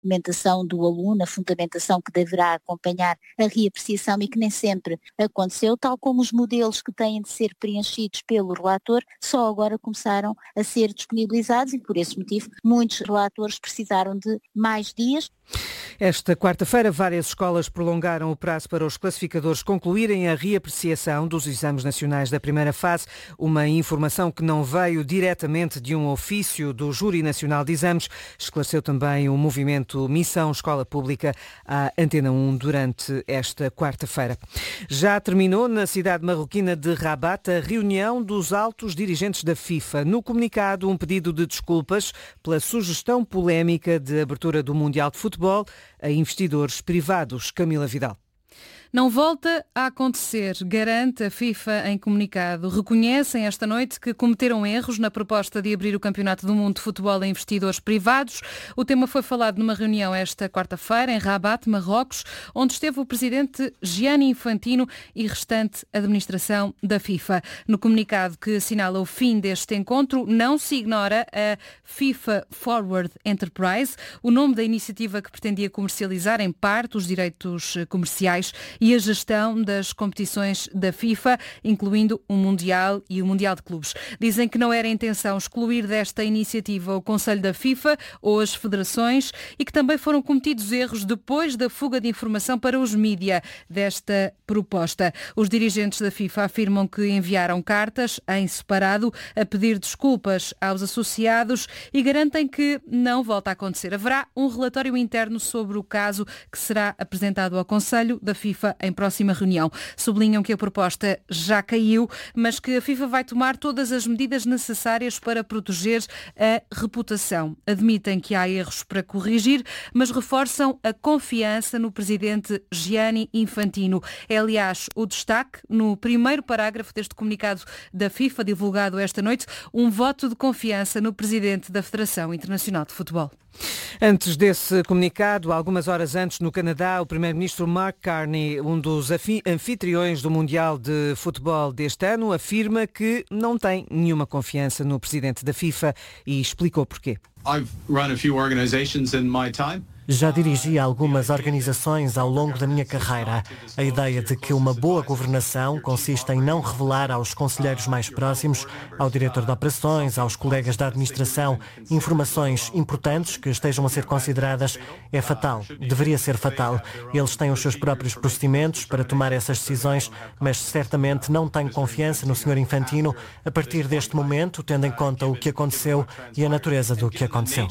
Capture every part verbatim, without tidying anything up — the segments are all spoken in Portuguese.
documentação do aluno, a fundamentação que deverá acompanhar a reapreciação e que nem sempre aconteceu, tal como os modelos que têm de ser preenchidos pelo relator só agora começaram a ser disponibilizados e por esse motivo muitos relatores precisaram de mais dias. Esta quarta-feira, várias escolas prolongaram o prazo para os classificadores concluírem a reapreciação dos exames nacionais da primeira fase, uma informação que não veio diretamente de um ofício do Júri Nacional de Exames, esclareceu também o movimento Missão Escola Pública à Antena um durante esta quarta-feira. Já terminou na cidade marroquina de Rabat a reunião dos altos dirigentes da FIFA. No comunicado, um pedido de desculpas pela sugestão polémica de abertura do Mundial de Futebol a investidores privados. Camila Vidal. Não volta a acontecer, garante a FIFA em comunicado. Reconhecem esta noite que cometeram erros na proposta de abrir o Campeonato do Mundo de Futebol a investidores privados. O tema foi falado numa reunião esta quarta-feira em Rabat, Marrocos, onde esteve o presidente Gianni Infantino e restante administração da FIFA. No comunicado que assinala o fim deste encontro, não se ignora a FIFA Forward Enterprise, o nome da iniciativa que pretendia comercializar em parte os direitos comerciais e a gestão das competições da FIFA, incluindo o Mundial e o Mundial de Clubes. Dizem que não era a intenção excluir desta iniciativa o Conselho da FIFA ou as federações e que também foram cometidos erros depois da fuga de informação para os mídia desta proposta. Os dirigentes da FIFA afirmam que enviaram cartas em separado a pedir desculpas aos associados e garantem que não volta a acontecer. Haverá um relatório interno sobre o caso que será apresentado ao Conselho da FIFA em próxima reunião. Sublinham que a proposta já caiu, mas que a FIFA vai tomar todas as medidas necessárias para proteger a reputação. Admitem que há erros para corrigir, mas reforçam a confiança no presidente Gianni Infantino. É, aliás, o destaque no primeiro parágrafo deste comunicado da FIFA, divulgado esta noite, um voto de confiança no presidente da Federação Internacional de Futebol. Antes desse comunicado, algumas horas antes, no Canadá, o primeiro-ministro Mark Carney, um dos anfitriões do Mundial de Futebol deste ano, afirma que não tem nenhuma confiança no presidente da FIFA e explicou porquê. I've run a few organizations in my time. Já dirigi algumas organizações ao longo da minha carreira. A ideia de que uma boa governação consiste em não revelar aos conselheiros mais próximos, ao diretor de operações, aos colegas da administração, informações importantes que estejam a ser consideradas é fatal. Deveria ser fatal. Eles têm os seus próprios procedimentos para tomar essas decisões, mas certamente não tenho confiança no senhor Infantino a partir deste momento, tendo em conta o que aconteceu e a natureza do que aconteceu.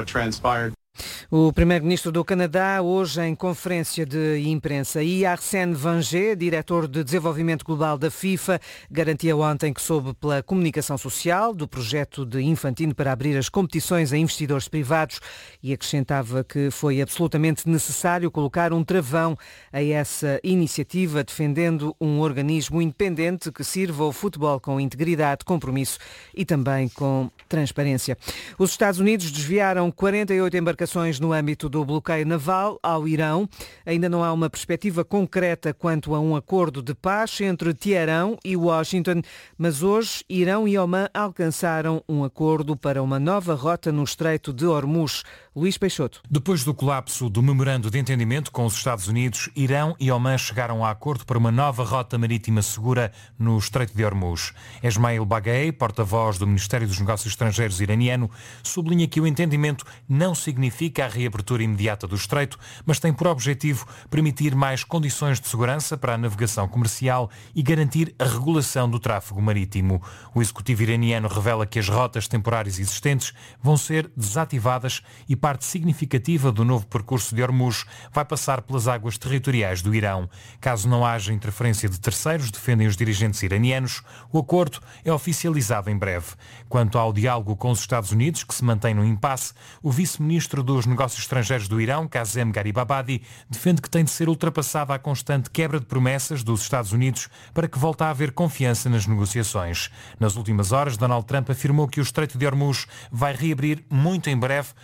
O primeiro-ministro do Canadá, hoje em conferência de imprensa, e Arsène Wenger, diretor de desenvolvimento global da FIFA, garantia ontem que soube pela comunicação social do projeto de Infantino para abrir as competições a investidores privados e acrescentava que foi absolutamente necessário colocar um travão a essa iniciativa, defendendo um organismo independente que sirva ao futebol com integridade, compromisso e também com transparência. Os Estados Unidos desviaram quarenta e oito embarcações no âmbito do bloqueio naval ao Irão. Ainda não há uma perspectiva concreta quanto a um acordo de paz entre Teherão e Washington, mas hoje Irão e Omã alcançaram um acordo para uma nova rota no Estreito de Hormuz. Luís Peixoto. Depois do colapso do memorando de entendimento com os Estados Unidos, Irão e Omã chegaram a acordo para uma nova rota marítima segura no Estreito de Hormuz. Esmail Baghei, porta-voz do Ministério dos Negócios Estrangeiros iraniano, sublinha que o entendimento não significa a reabertura imediata do Estreito, mas tem por objetivo permitir mais condições de segurança para a navegação comercial e garantir a regulação do tráfego marítimo. O executivo iraniano revela que as rotas temporárias existentes vão ser desativadas e parte significativa do novo percurso de Hormuz vai passar pelas águas territoriais do Irão. Caso não haja interferência de terceiros, defendem os dirigentes iranianos, o acordo é oficializado em breve. Quanto ao diálogo com os Estados Unidos, que se mantém no impasse, o vice-ministro dos Negócios Estrangeiros do Irão, Kazem Garibabadi, defende que tem de ser ultrapassada a constante quebra de promessas dos Estados Unidos para que volte a haver confiança nas negociações. Nas últimas horas, Donald Trump afirmou que o Estreito de Hormuz vai reabrir muito em breve. O presidente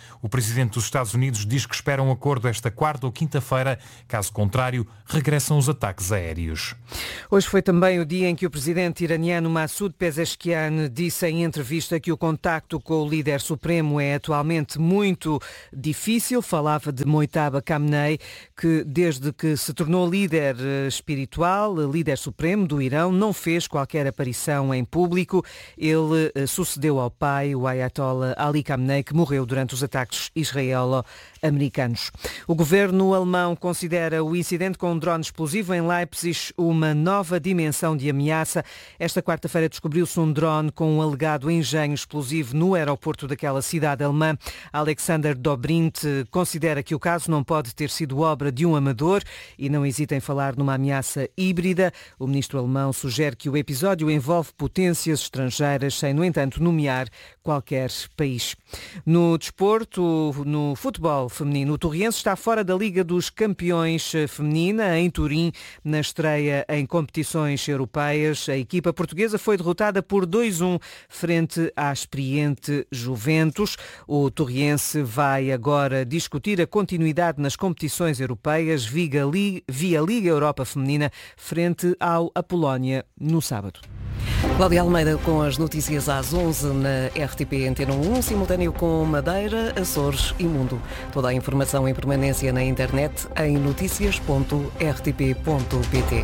presidente dos Estados Unidos diz que espera um acordo esta quarta ou quinta-feira. Caso contrário, regressam os ataques aéreos. Hoje foi também o dia em que o presidente iraniano Massoud Pezeshkian disse em entrevista que o contacto com o líder supremo é atualmente muito difícil. Falava de Mojtaba Khamenei, que desde que se tornou líder espiritual, líder supremo do Irão, não fez qualquer aparição em público. Ele sucedeu ao pai, o Ayatollah Ali Khamenei, que morreu durante os ataques israelo-americanos. O governo alemão considera o incidente com um drone explosivo em Leipzig uma nova dimensão de ameaça. Esta quarta-feira descobriu-se um drone com um alegado engenho explosivo no aeroporto daquela cidade alemã. Alexander Dobrindt considera que o caso não pode ter sido obra de um amador e não hesita em falar numa ameaça híbrida. O ministro alemão sugere que o episódio envolve potências estrangeiras, sem, no entanto, nomear qualquer país. No desporto, no futebol feminino, o Torriense está fora da Liga dos Campeões feminina, em Turim, na estreia em competições europeias. A equipa portuguesa foi derrotada por dois a um frente à experiente Juventus. O Torriense vai agora discutir a continuidade nas competições europeias via Liga Europa Feminina frente ao Apolónia no sábado. Cláudia Almeida com as notícias às onze na R T P Antena um, simultâneo com Madeira, Açores e Mundo. Toda a informação em permanência na internet em notícias ponto r t p ponto p t.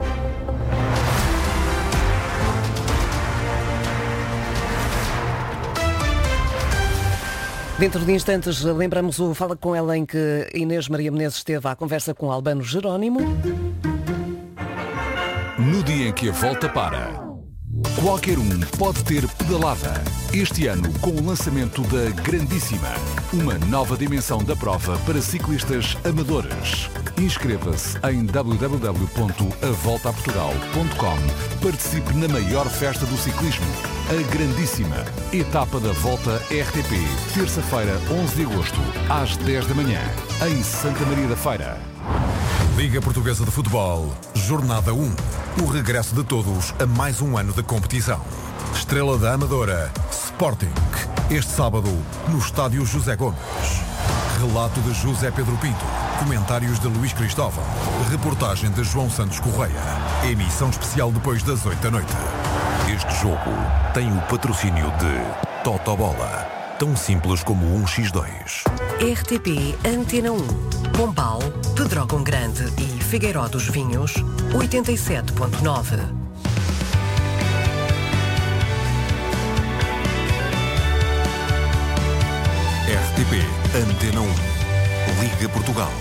Dentro de instantes, lembramos o Fala Com Ela, em que Inês Maria Menezes esteve à conversa com Albano Jerónimo. No dia em que a volta para, qualquer um pode ter pedalada. Este ano, com o lançamento da Grandíssima, uma nova dimensão da prova para ciclistas amadores. Inscreva-se em w w w ponto a volta a portugal ponto com. Participe na maior festa do ciclismo, a Grandíssima. Etapa da Volta R T P, terça-feira, onze de agosto, às dez da manhã, em Santa Maria da Feira. Liga Portuguesa de Futebol, Jornada um. O regresso de todos a mais um ano de competição. Estrela da Amadora, Sporting. Este sábado, no Estádio José Gomes. Relato de José Pedro Pinto. Comentários de Luís Cristóvão. Reportagem de João Santos Correia. Emissão especial depois das oito da noite. Este jogo tem o patrocínio de Totobola. Tão simples como um por dois. R T P Antena um. Pombal, Pedrógão Grande e Figueiró dos Vinhos, oitenta e sete ponto nove. R T P Antena um. Liga Portugal.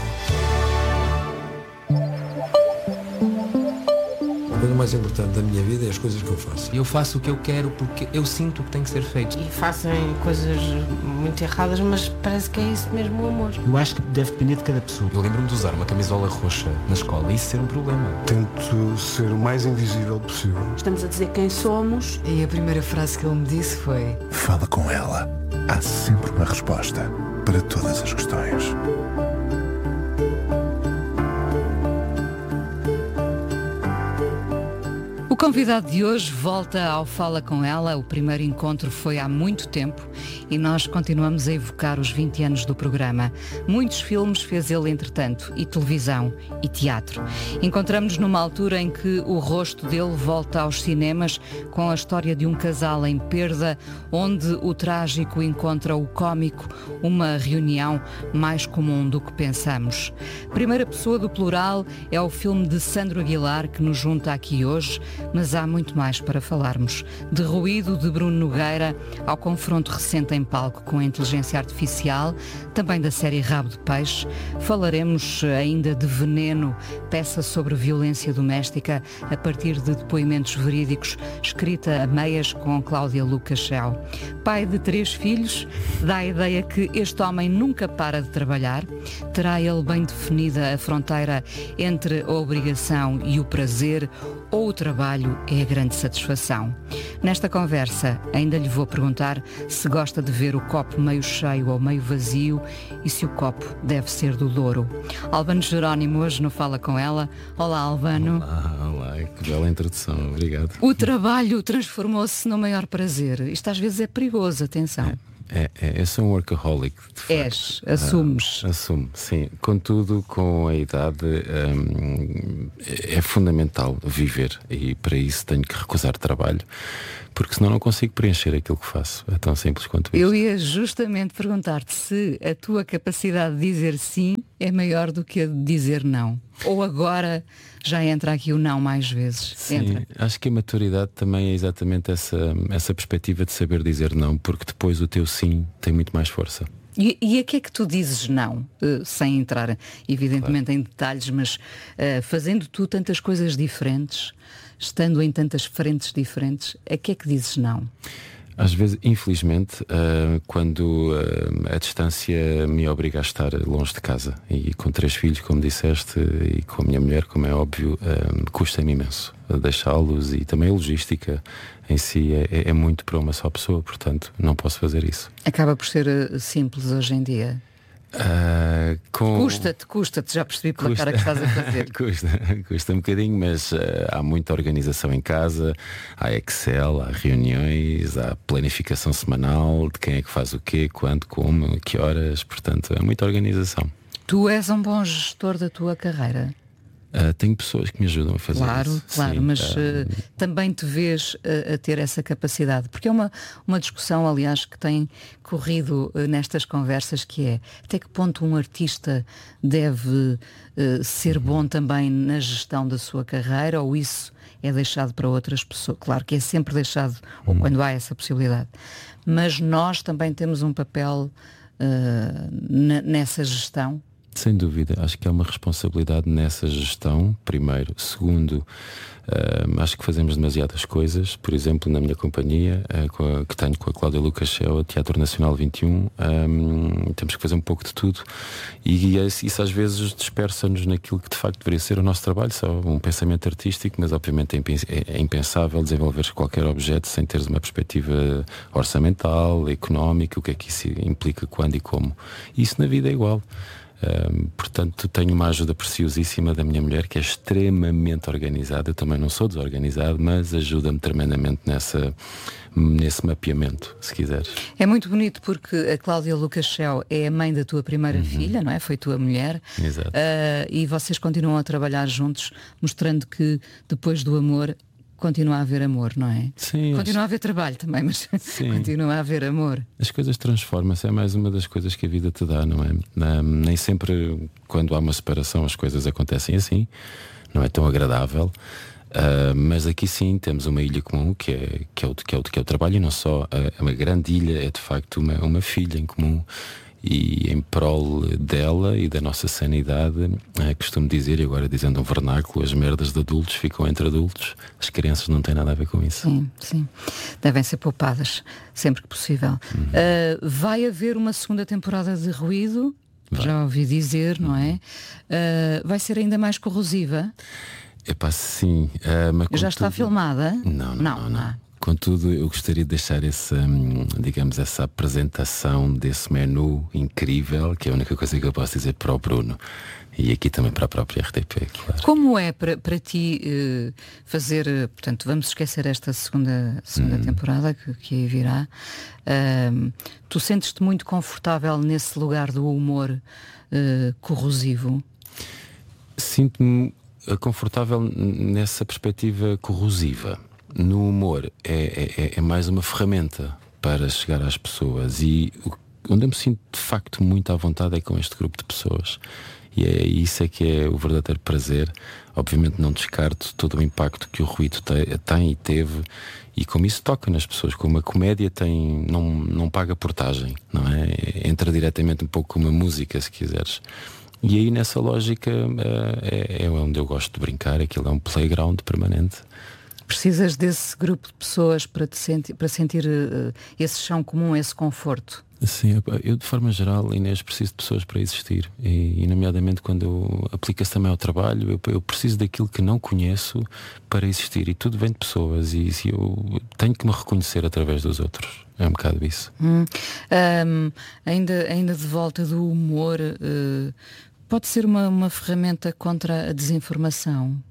A coisa mais importante da minha vida é as coisas que eu faço. Eu faço o que eu quero porque eu sinto que tem que ser feito. E fazem coisas muito erradas, mas parece que é isso mesmo o amor. Eu acho que deve depender de cada pessoa. Eu lembro-me de usar uma camisola roxa na escola e isso ser um problema. Tento ser o mais invisível possível. Estamos a dizer quem somos. E a primeira frase que ele me disse foi: fala com ela. Há sempre uma resposta para todas as questões. O convidado de hoje volta ao Fala Com Ela. O primeiro encontro foi há muito tempo e nós continuamos a evocar os vinte anos do programa. Muitos filmes fez ele, entretanto, e televisão e teatro. Encontramos-nos numa altura em que o rosto dele volta aos cinemas com a história de um casal em perda, onde o trágico encontra o cómico, uma reunião mais comum do que pensamos. Primeira pessoa do plural é o filme de Sandro Aguilar que nos junta aqui hoje. Mas há muito mais para falarmos. De Ruído, de Bruno Nogueira, ao confronto recente em palco com a inteligência artificial, também da série Rabo de Peixe. Falaremos ainda de Veneno, peça sobre violência doméstica, a partir de depoimentos verídicos, escrita a meias com Cláudia Lucachel. Pai de três filhos, dá a ideia que este homem nunca para de trabalhar. Terá ele bem definida a fronteira entre a obrigação e o prazer, ou o trabalho é a grande satisfação? Nesta conversa, ainda lhe vou perguntar se gosta de ver o copo meio cheio ou meio vazio e se o copo deve ser do Douro. Albano Jerónimo hoje no Fala Com Ela. Olá, Albano. Olá, olá, que bela introdução, obrigado. O trabalho transformou-se no maior prazer. Isto às vezes é perigoso, atenção. É. É, é, eu sou um workaholic. És, assumes. Ah, assumo, sim. Contudo, com a idade hum, é fundamental viver e para isso tenho que recusar trabalho, porque senão não consigo preencher aquilo que faço. É tão simples quanto isso. Eu ia justamente perguntar-te se a tua capacidade de dizer sim é maior do que a de dizer não. Ou agora já entra aqui o não mais vezes. Sim, entra. Acho que a maturidade também é exatamente essa, essa perspectiva de saber dizer não, porque depois o teu sim tem muito mais força. E, e a que é que tu dizes não? Uh, sem entrar evidentemente claro. em detalhes, mas uh, fazendo tu tantas coisas diferentes, estando em tantas frentes diferentes, a que é que dizes não? Às vezes, infelizmente, uh, quando uh, a distância me obriga a estar longe de casa e com três filhos, como disseste, e com a minha mulher, como é óbvio, uh, custa-me imenso deixá-los, e também a logística em si é, é muito para uma só pessoa, portanto não posso fazer isso. Acaba por ser uh, simples hoje em dia. Uh, com... Custa-te, custa-te, já percebi pela custa... cara que estás a fazer. custa, custa um bocadinho, mas uh, há muita organização em casa, há Excel, há reuniões, há planificação semanal de quem é que faz o quê, quando, como, a que horas, portanto é muita organização. Tu és um bom gestor da tua carreira? Uh, tenho pessoas que me ajudam a fazer claro, isso. Claro, claro, mas uh, uh, também te vês uh, a ter essa capacidade, porque é uma, uma discussão, aliás, que tem corrido uh, nestas conversas, que é até que ponto um artista deve uh, ser bom também na gestão da sua carreira, ou isso é deixado para outras pessoas. Claro que é sempre deixado, ou hum. quando há essa possibilidade, mas nós também temos um papel uh, n- nessa gestão. Sem dúvida, acho que há uma responsabilidade nessa gestão, primeiro. Segundo, uh, acho que fazemos demasiadas coisas. Por exemplo, na minha companhia, uh, com a, que tenho com a Cláudia Lucas Shell, Teatro Nacional vinte e um, um, temos que fazer um pouco de tudo. E isso às vezes dispersa-nos naquilo que de facto deveria ser o nosso trabalho, só um pensamento artístico, mas obviamente é impensável desenvolver qualquer objeto sem teres uma perspectiva orçamental, económica, o que é que isso implica, quando e como. E isso na vida é igual. Um, portanto, tenho uma ajuda preciosíssima da minha mulher, que é extremamente organizada. Eu também não sou desorganizado, mas ajuda-me tremendamente nessa, nesse mapeamento, se quiseres. É muito bonito porque a Cláudia Lucas Shell é a mãe da tua primeira uhum. filha, não é? Foi tua mulher. Exato. Uh, e vocês continuam a trabalhar juntos, mostrando que depois do amor continua a haver amor, não é? Sim. Continua acho... a haver trabalho também, mas Sim. continua a haver amor. As coisas transformam-se, é mais uma das coisas que a vida te dá, não é? Não, nem sempre quando há uma separação as coisas acontecem assim, não é tão agradável, uh, mas aqui sim temos uma ilha comum que é, que é, o, que é, o, que é o trabalho, e não só, a, uma grande ilha é de facto uma, uma filha em comum. E em prol dela e da nossa sanidade, é, costumo dizer, e agora dizendo um vernáculo, as merdas de adultos ficam entre adultos, as crianças não têm nada a ver com isso. Sim, sim. Devem ser poupadas sempre que possível. Uhum. Uh, vai haver uma segunda temporada de Ruído, vai. Já ouvi dizer, não é? Uh, vai ser ainda mais corrosiva? Epá, sim. Uh, mas já está tudo... filmada? Não, não, não. não, não. Ah. Contudo, eu gostaria de deixar essa, digamos, essa apresentação desse menu incrível, que é a única coisa que eu posso dizer para o Bruno. E aqui também para a própria R T P, claro. Como é para, para ti uh, fazer, uh, portanto, vamos esquecer esta segunda, segunda hum. temporada que, que aí virá. Uh, tu sentes-te muito confortável nesse lugar do humor uh, corrosivo? Sinto-me confortável nessa perspectiva corrosiva. No humor é, é, é mais uma ferramenta para chegar às pessoas, e onde eu me sinto de facto muito à vontade é com este grupo de pessoas, e é isso é que é o verdadeiro prazer. Obviamente não descarto todo o impacto que o ruído te, tem e teve, e como isso toca nas pessoas, como a comédia tem, não, não paga portagem, não é? Entra diretamente um pouco como a música, se quiseres. E aí nessa lógica é, é onde eu gosto de brincar, aquilo é um playground permanente. Precisas desse grupo de pessoas para, te sentir, para sentir uh, esse chão comum, esse conforto? Sim, eu de forma geral, Inês, preciso de pessoas para existir, e, e nomeadamente quando aplica-se também ao trabalho, eu, eu preciso daquilo que não conheço para existir, e tudo vem de pessoas, e, e eu tenho que me reconhecer através dos outros. É um bocado isso. Hum. Um, ainda, ainda de volta do humor, uh, pode ser uma, uma ferramenta contra a desinformação?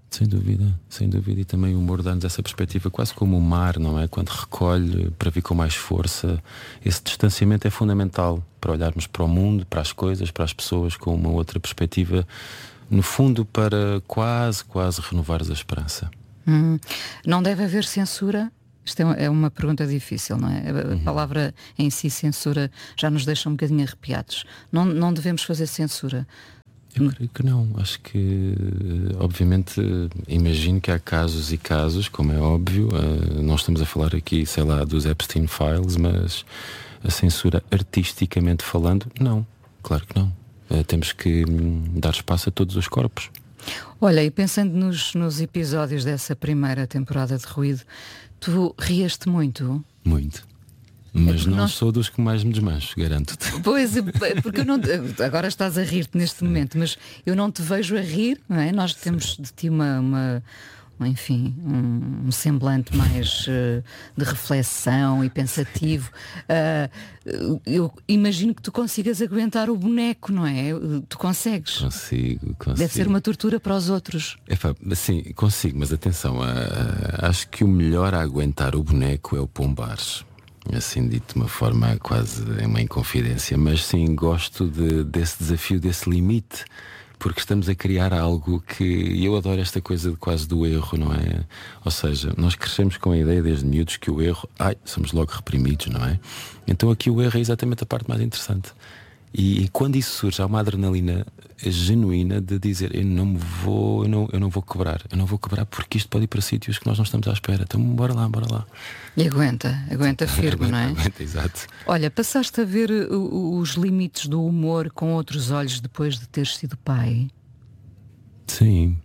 Sem dúvida, sem dúvida. E também o humor dá-nos essa perspectiva, quase como o mar, não é? Quando recolhe para vir com mais força. Esse distanciamento é fundamental para olharmos para o mundo, para as coisas, para as pessoas com uma outra perspectiva, no fundo para quase, quase renovar a esperança. Hum, não deve haver censura? Isto é uma pergunta difícil, não é? A uhum. palavra em si, censura, já nos deixa um bocadinho arrepiados. Não, não devemos fazer censura? Eu creio que não. Acho que, obviamente, imagino que há casos e casos, como é óbvio. Uh, não estamos a falar aqui, sei lá, dos Epstein Files, mas a censura artisticamente falando, não. Claro que não. Uh, temos que hum, dar espaço a todos os corpos. Olha, e pensando nos, nos episódios dessa primeira temporada de Ruído, tu rieste muito? Muito. Mas é não nós... sou dos que mais me desmancho, garanto-te. Pois, porque eu não agora estás a rir-te neste momento, mas eu não te vejo a rir, não é? Nós temos de ti uma, uma, uma enfim, um, um semblante mais uh, de reflexão e pensativo. Uh, eu imagino que tu consigas aguentar o boneco, não é? Tu consegues? Consigo, consigo. Deve ser uma tortura para os outros. É, pá, sim, consigo, mas atenção, uh, acho que o melhor a aguentar o boneco é o pombares. Assim dito de uma forma quase em uma inconfidência, mas sim, gosto de, desse desafio, desse limite, porque estamos a criar algo que, e eu adoro esta coisa de quase do erro, não é? Ou seja, nós crescemos com a ideia desde miúdos que o erro, ai, somos logo reprimidos, não é? Então aqui o erro é exatamente a parte mais interessante. E, e quando isso surge, há uma adrenalina genuína de dizer, eu não me vou, eu não, eu não vou quebrar, eu não vou quebrar porque isto pode ir para sítios que nós não estamos à espera. Então bora lá, bora lá. E aguenta, aguenta firme, aguenta, não é? Aguenta, exato. Olha, passaste a ver uh, os limites do humor com outros olhos depois de teres sido pai? Sim.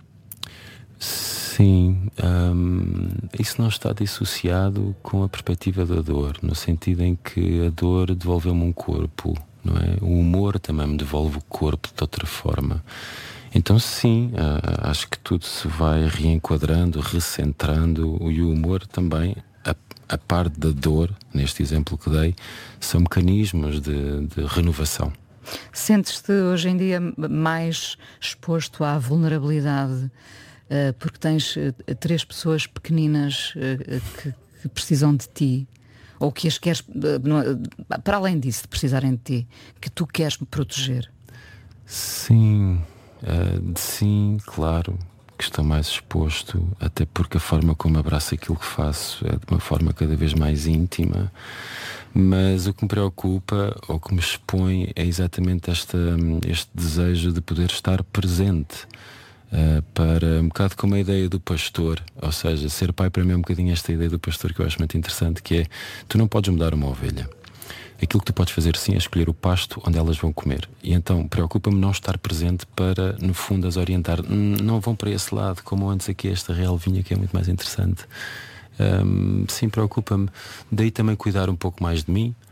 Sim. Um, isso não está dissociado com a perspectiva da dor, no sentido em que a dor devolveu-me um corpo, não é? O humor também me devolve o corpo de outra forma. Então sim, uh, acho que tudo se vai reenquadrando, recentrando, e o humor também, a, a par da dor, neste exemplo que dei, são mecanismos de, de renovação. Sentes-te hoje em dia mais exposto à vulnerabilidade uh, porque tens uh, três pessoas pequeninas uh, que, que precisam de ti? Ou que as queres, para além disso, de precisarem de ti, que tu queres me proteger? Sim, uh, sim, claro, que estou mais exposto, até porque a forma como abraço aquilo que faço é de uma forma cada vez mais íntima. Mas o que me preocupa, ou que me expõe, é exatamente esta, este desejo de poder estar presente. Uh, para um bocado como a ideia do pastor, ou seja, ser pai para mim é um bocadinho esta ideia do pastor que eu acho muito interessante, que é, tu não podes mudar uma ovelha. Aquilo que tu podes fazer sim é escolher o pasto onde elas vão comer. E então preocupa-me não estar presente para, no fundo, as orientar. Não vão para esse lado, como antes aqui esta relvinha que é muito mais interessante. Um, sim, preocupa-me. Daí também cuidar um pouco mais de mim,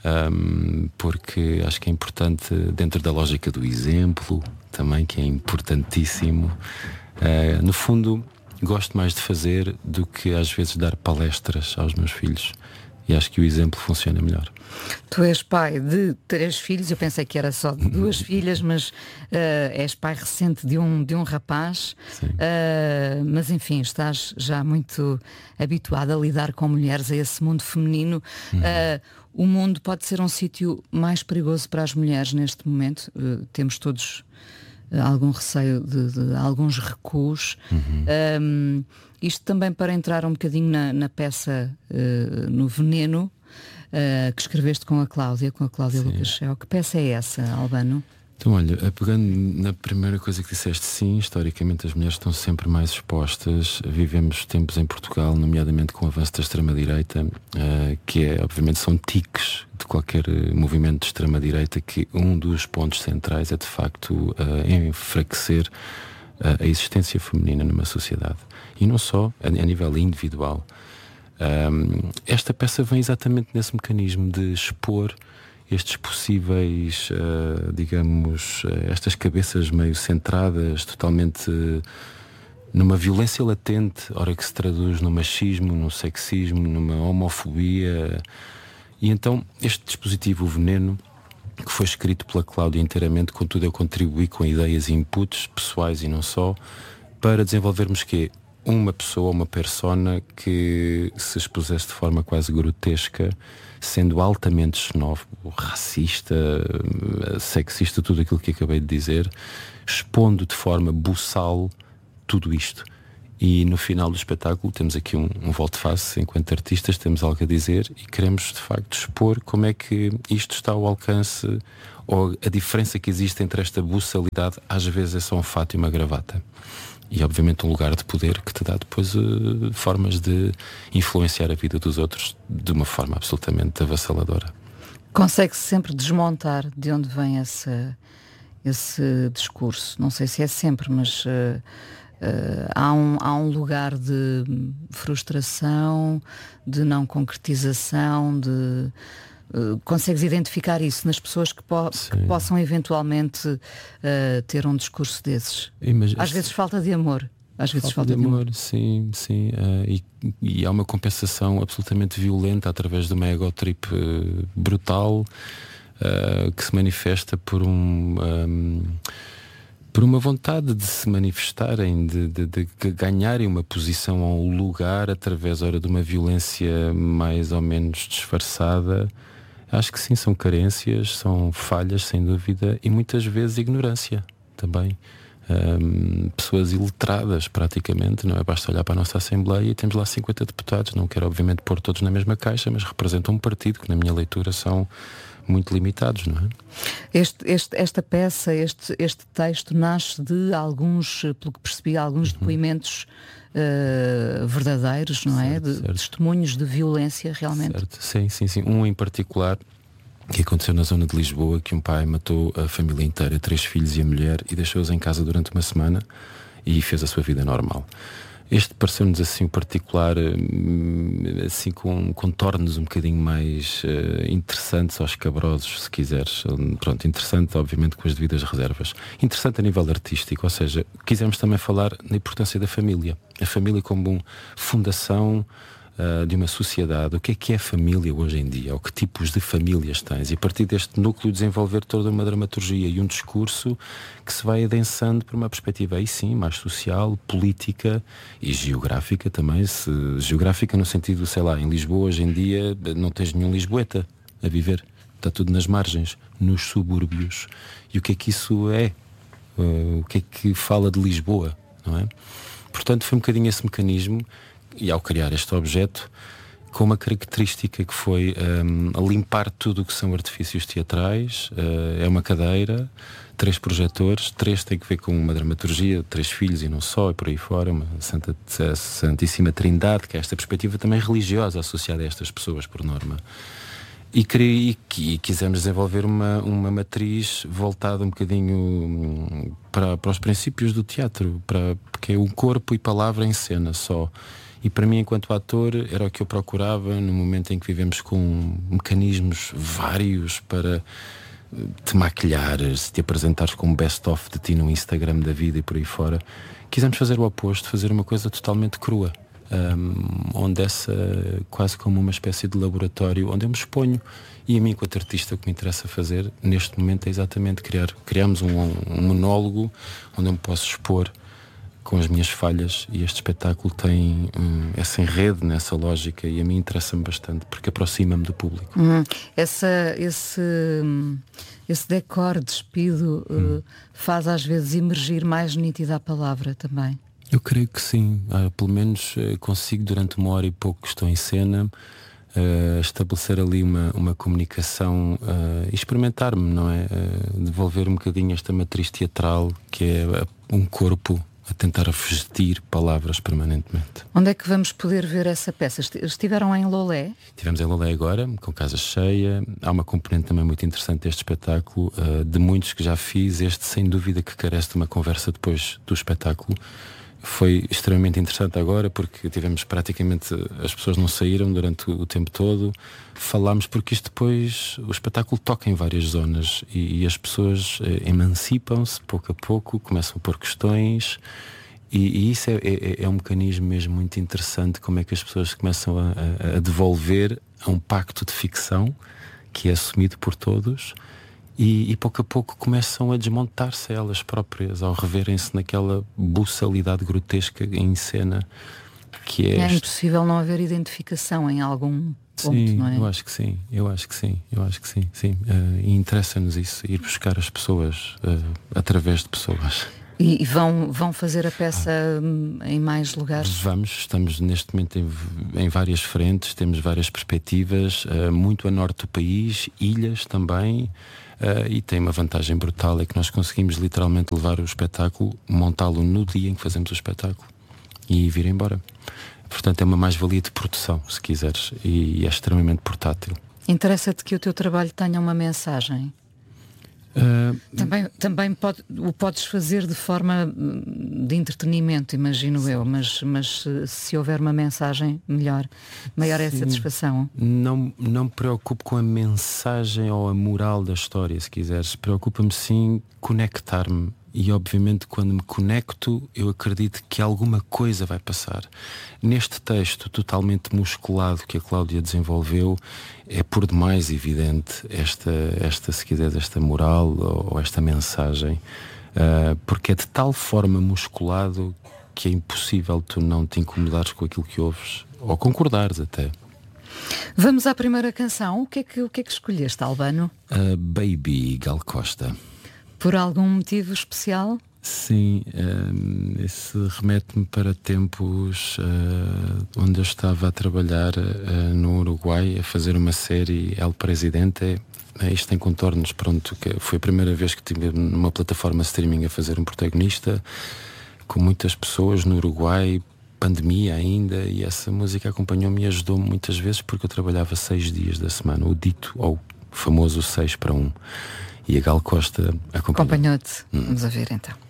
um, porque acho que é importante, dentro da lógica do exemplo, também, que é importantíssimo. Uh, no fundo, gosto mais de fazer do que às vezes dar palestras aos meus filhos. E acho que o exemplo funciona melhor. Tu és pai de três filhos, eu pensei que era só de duas filhas, mas uh, és pai recente de um, de um rapaz. Uh, mas enfim, estás já muito habituado a lidar com mulheres, a esse mundo feminino. Uhum. Uh, o mundo pode ser um sítio mais perigoso para as mulheres neste momento. Uh, temos todos uh, algum receio de, de alguns recuos. Uhum. Um, isto também para entrar um bocadinho na, na peça uh, no Veneno, uh, que escreveste com a Cláudia, com a Cláudia Lucas Cheo. Que peça é essa, Albano? Então, olha, pegando na primeira coisa que disseste, sim, historicamente as mulheres estão sempre mais expostas. Vivemos tempos em Portugal, nomeadamente com o avanço da extrema-direita, uh, que é, obviamente, são tiques de qualquer movimento de extrema-direita, que um dos pontos centrais é, de facto, uh, enfraquecer uh, a existência feminina numa sociedade. E não só, a, a nível individual. Um, esta peça vem exatamente nesse mecanismo de expor estes possíveis, uh, digamos, uh, estas cabeças meio centradas, totalmente uh, numa violência latente, ora que se traduz no machismo, no sexismo, numa homofobia. E então este dispositivo, o Veneno, que foi escrito pela Cláudia inteiramente, contudo eu contribuí com ideias e inputs pessoais e não só, para desenvolvermos quê? Uma pessoa, uma persona que se expusesse de forma quase grotesca, sendo altamente xenófobo, racista, sexista, tudo aquilo que acabei de dizer, expondo de forma buçal tudo isto. E no final do espetáculo temos aqui um, um volte-face, enquanto artistas temos algo a dizer e queremos de facto expor como é que isto está ao alcance, ou a diferença que existe entre esta buçalidade, às vezes é só um fato e uma gravata. E obviamente um lugar de poder que te dá depois uh, formas de influenciar a vida dos outros de uma forma absolutamente avassaladora. Consegue-se sempre desmontar de onde vem esse, esse discurso? Não sei se é sempre, mas uh, uh, há, um, há um lugar de frustração, de não concretização, de... Uh, consegues identificar isso nas pessoas que, po- que possam eventualmente uh, ter um discurso desses? Imagina, às vezes falta de amor. Às vezes falta, falta de, de amor, amor. Sim, sim. Uh, e, e há uma compensação absolutamente violenta através de uma ego trip uh, brutal uh, que se manifesta por um... um por uma vontade de se manifestarem, de, de, de ganharem uma posição ou um lugar através ora, de uma violência mais ou menos disfarçada. Acho que sim, são carências, são falhas, sem dúvida, e muitas vezes ignorância também. Um, pessoas iletradas, praticamente, não é? Basta olhar para a nossa Assembleia e temos lá cinquenta deputados. Não quero, obviamente, pôr todos na mesma caixa, mas representam um partido que, na minha leitura, são muito limitados, não é? Este, este, esta peça, este, este texto nasce de alguns, pelo que percebi, alguns uhum. depoimentos uh, verdadeiros, não certo, é? De certo. Testemunhos de violência, realmente. Certo. Sim, sim, sim. Um em particular que aconteceu na zona de Lisboa, que um pai matou a família inteira, três filhos e a mulher, e deixou-os em casa durante uma semana e fez a sua vida normal. Este pareceu-nos assim um particular, assim com contornos um bocadinho mais uh, interessantes ou escabrosos, se quiseres. Pronto, interessante, obviamente, com as devidas reservas. Interessante a nível artístico, ou seja, quisemos também falar na importância da família. A família como uma fundação uh, de uma sociedade. O que é que é família hoje em dia? Ou que tipos de famílias tens? E a partir deste núcleo desenvolver toda uma dramaturgia e um discurso que se vai adensando para uma perspectiva aí sim, mais social, política e geográfica também. Se, geográfica no sentido, sei lá, em Lisboa hoje em dia não tens nenhum lisboeta a viver. Está tudo nas margens, nos subúrbios. E o que é que isso é? Uh, o que é que fala de Lisboa, não é? Portanto, foi um bocadinho esse mecanismo, e ao criar este objeto, com uma característica que foi um, limpar tudo o que são artifícios teatrais. Uh, é uma cadeira, três projetores, três tem que ver com uma dramaturgia, três filhos e não só, e por aí fora, uma Santa, Santíssima Trindade, que é esta perspectiva também religiosa associada a estas pessoas, por norma. E, e, e quisemos desenvolver uma, uma matriz voltada um bocadinho para, para os princípios do teatro, para, porque é o corpo e palavra em cena só. E para mim, enquanto ator, era o que eu procurava no momento em que vivemos com mecanismos vários para te maquilhares, te apresentares como best-of de ti no Instagram da vida e por aí fora. Quisemos fazer o oposto, fazer uma coisa totalmente crua. Um, onde essa, quase como uma espécie de laboratório, onde eu me exponho, e a mim, enquanto artista, o que me interessa fazer neste momento é exatamente criar, criamos um, um monólogo onde eu me posso expor com as minhas falhas, e este espetáculo tem um, essa enredo nessa lógica, e a mim interessa-me bastante porque aproxima-me do público. Hum, essa, esse, esse decor despido hum. uh, faz às vezes emergir mais nítida a palavra também. Eu creio que sim, ah, pelo menos uh, consigo durante uma hora e pouco que estou em cena uh, estabelecer ali uma, uma comunicação uh, e experimentar-me, não é? Uh, devolver um bocadinho esta matriz teatral que é uh, um corpo a tentar vestir palavras permanentemente. Onde é que vamos poder ver essa peça? Estiveram em Lolé? Estivemos em Lolé agora, com casa cheia. Há uma componente também muito interessante deste espetáculo, uh, de muitos que já fiz, este sem dúvida que carece de uma conversa depois do espetáculo. Foi extremamente interessante agora porque tivemos praticamente, as pessoas não saíram durante o tempo todo, falámos porque isto depois, o espetáculo toca em várias zonas e, e as pessoas eh, emancipam-se pouco a pouco, começam a pôr questões e, e isso é, é, é um mecanismo mesmo muito interessante, como é que as pessoas começam a, a, a devolver a um pacto de ficção que é assumido por todos E, e pouco a pouco começam a desmontar-se elas próprias, ao reverem-se naquela buçalidade grotesca em cena que é. É impossível não haver identificação em algum ponto, sim, não é? eu acho que sim, eu acho que sim, eu acho que sim, sim. Uh, e interessa-nos isso, ir buscar as pessoas uh, através de pessoas. E, e vão, vão fazer a peça ah. em mais lugares? Vamos, estamos neste momento em, em várias frentes, temos várias perspectivas, uh, muito a norte do país, ilhas também. Uh, e tem uma vantagem brutal, é que nós conseguimos literalmente levar o espetáculo, montá-lo no dia em que fazemos o espetáculo e vir embora. Portanto é uma mais-valia de produção, se quiseres, e é extremamente portátil. Interessa-te que o teu trabalho tenha uma mensagem? Uh, também também pode, o podes fazer de forma de entretenimento, imagino sim. eu, mas, mas se houver uma mensagem, melhor, maior é a satisfação. Não, não me preocupo com a mensagem ou a moral da história, se quiseres. Preocupa-me sim conectar-me. E obviamente quando me conecto eu acredito que alguma coisa vai passar. Neste texto totalmente musculado que a Cláudia desenvolveu é por demais evidente esta, esta se quiseres, esta moral ou, ou esta mensagem, uh, porque é de tal forma musculado que é impossível tu não te incomodares com aquilo que ouves, ou concordares até. Vamos à primeira canção. O que é que, o que, é que escolheste, Albano? Uh, Baby, Gal Costa. Por algum motivo especial? Sim, um, esse remete-me para tempos uh, onde eu estava a trabalhar uh, no Uruguai, a fazer uma série El Presidente. Uh, isto tem contornos, pronto, que foi a primeira vez que estive numa plataforma streaming a fazer um protagonista, com muitas pessoas no Uruguai, pandemia ainda, e essa música acompanhou-me e ajudou-me muitas vezes porque eu trabalhava seis dias da semana, o dito, ou famoso seis para um. E a Gal Costa acompanhou. Acompanhou-te. Hum. Vamos a ver então.